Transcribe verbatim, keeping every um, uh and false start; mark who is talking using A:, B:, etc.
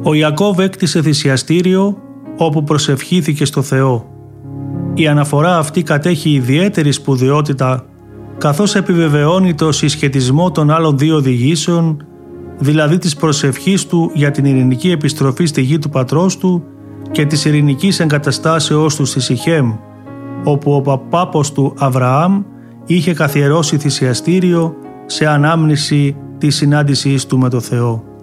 A: Ο Ιακώβ έκτισε θυσιαστήριο όπου προσευχήθηκε στο Θεό. Η αναφορά αυτή κατέχει ιδιαίτερη σπουδαιότητα καθώς επιβεβαιώνει το συσχετισμό των άλλων δύο διηγήσεων, δηλαδή της προσευχής του για την ειρηνική επιστροφή στη γη του πατρός του και της ειρηνικής εγκαταστάσεώς του στη Σιχέμ, όπου ο παπάπος του Αβραάμ είχε καθιερώσει θυσιαστήριο σε ανάμνηση της συνάντησής του με το Θεό.